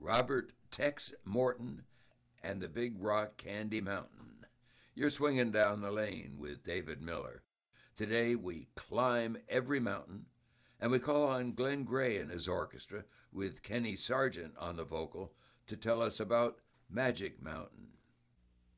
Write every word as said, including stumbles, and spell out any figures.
Robert Tex Morton and the Big Rock Candy Mountain. You're swinging down the lane with David Miller. Today we climb every mountain, and we call on Glenn Gray and his orchestra with Kenny Sargent on the vocal to tell us about Magic Mountain.